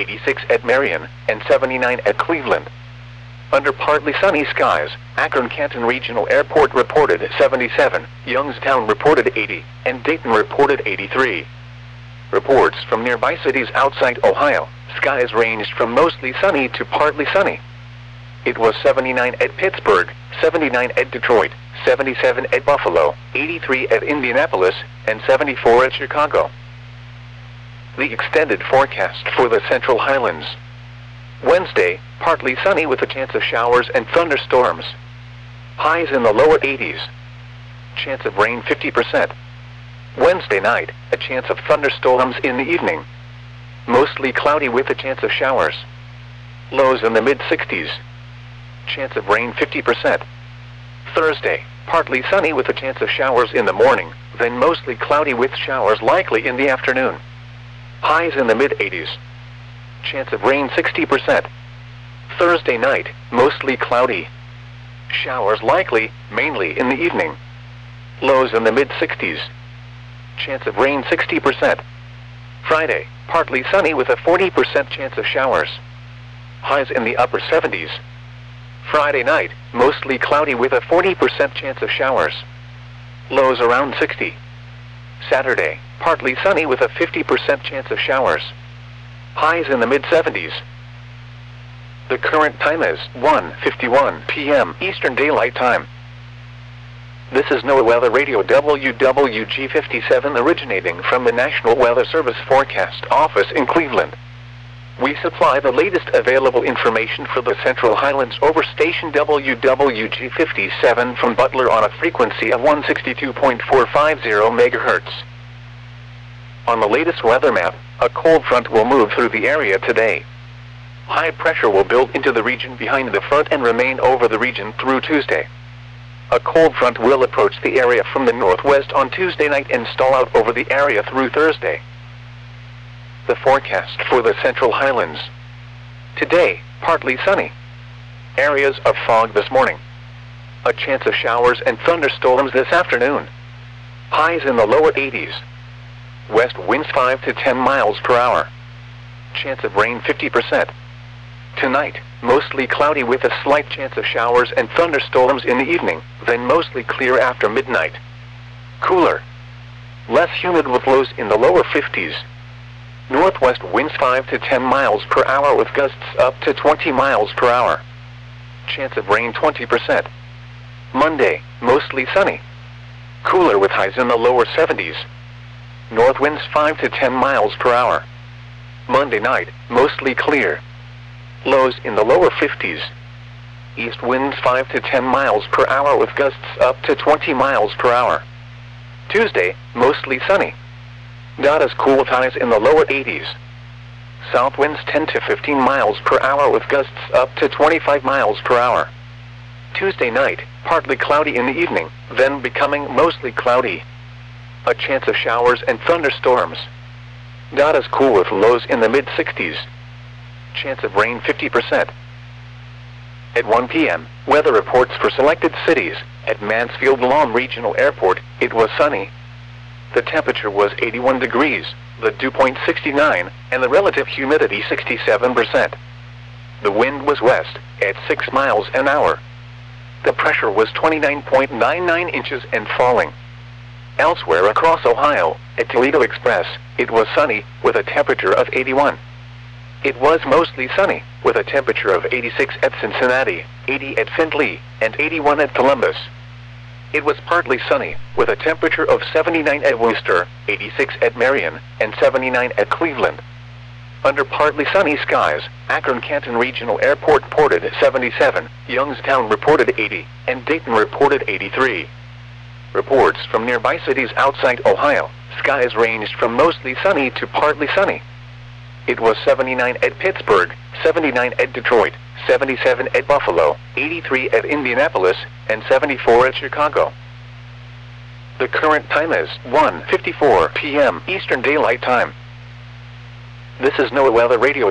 86 at Marion, and 79 at Cleveland. Under partly sunny skies, Akron-Canton Regional Airport reported 77, Youngstown reported 80, and Dayton reported 83. Reports from nearby cities outside Ohio, skies ranged from mostly sunny to partly sunny. It was 79 at Pittsburgh, 79 at Detroit, 77 at Buffalo, 83 at Indianapolis, and 74 at Chicago. The extended forecast for the Central Highlands. Wednesday, partly sunny with a chance of showers and thunderstorms. Highs in the lower 80s. Chance of rain 50%. Wednesday night, a chance of thunderstorms in the evening. Mostly cloudy with a chance of showers. Lows in the mid-60s. Chance of rain 50%. Thursday, partly sunny with a chance of showers in the morning, then mostly cloudy with showers likely in the afternoon. Highs in the mid-80s. Chance of rain 60%. Thursday night, mostly cloudy. Showers likely, mainly in the evening. Lows in the mid-60s. Chance of rain 60%. Friday, partly sunny with a 40% chance of showers. Highs in the upper 70s. Friday night, mostly cloudy with a 40% chance of showers. Lows around 60. Saturday, partly sunny with a 50% chance of showers. Highs in the mid-70s. The current time is 1:51 p.m. Eastern Daylight Time. This is NOAA Weather Radio WWG57 originating from the National Weather Service Forecast Office in Cleveland. We supply the latest available information for the Central Highlands over station WWG57 from Butler on a frequency of 162.450 MHz. On the latest weather map, a cold front will move through the area today. High pressure will build into the region behind the front and remain over the region through Tuesday. A cold front will approach the area from the northwest on Tuesday night and stall out over the area through Thursday. The forecast for the Central Highlands. Today, partly sunny. Areas of fog this morning. A chance of showers and thunderstorms this afternoon. Highs in the lower 80s. West winds 5 to 10 miles per hour. Chance of rain 50%. Tonight, mostly cloudy with a slight chance of showers and thunderstorms in the evening, then mostly clear after midnight. Cooler. Less humid with lows in the lower 50s. Northwest winds 5 to 10 miles per hour with gusts up to 20 miles per hour. Chance of rain 20%. Monday, mostly sunny. Cooler with highs in the lower 70s. North winds 5 to 10 miles per hour. Monday night, mostly clear. Lows in the lower 50s. East winds 5 to 10 miles per hour with gusts up to 20 miles per hour. Tuesday, mostly sunny. Not as cool with highs in the lower 80s. South winds 10 to 15 miles per hour with gusts up to 25 miles per hour. Tuesday night, partly cloudy in the evening, then becoming mostly cloudy. A chance of showers and thunderstorms. Not as cool with lows in the mid-60s. Chance of rain 50%. At 1 p.m., weather reports for selected cities. At Mansfield-Lom Regional Airport, it was sunny. The temperature was 81 degrees, the dew point 69, and the relative humidity 67%. The wind was west, at 6 miles an hour. The pressure was 29.99 inches and falling. Elsewhere across Ohio, at Toledo Express, it was sunny, with a temperature of 81. It was mostly sunny, with a temperature of 86 at Cincinnati, 80 at Findlay, and 81 at Columbus. It was partly sunny, with a temperature of 79 at Worcester, 86 at Marion, and 79 at Cleveland. Under partly sunny skies, Akron-Canton Regional Airport reported 77, Youngstown reported 80, and Dayton reported 83. Reports from nearby cities outside Ohio, skies ranged from mostly sunny to partly sunny. It was 79 at Pittsburgh, 79 at Detroit, 77 at Buffalo, 83 at Indianapolis, and 74 at Chicago. The current time is 1:54 p.m. Eastern Daylight Time. This is NOAA Weather Radio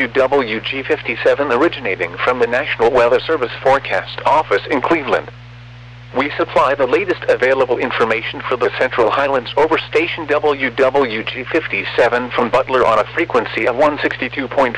WWG57 originating from the National Weather Service Forecast Office in Cleveland. We supply the latest available information for the Central Highlands over station WWG57 from Butler on a frequency of 162.4